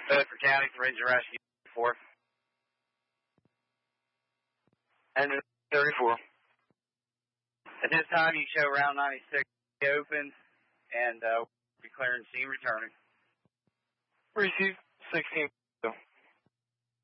Bedford County, Ranger Rescue 4. Engine 34. At this time, you show Route 96 open, and be clearing scene returning. Receive 16.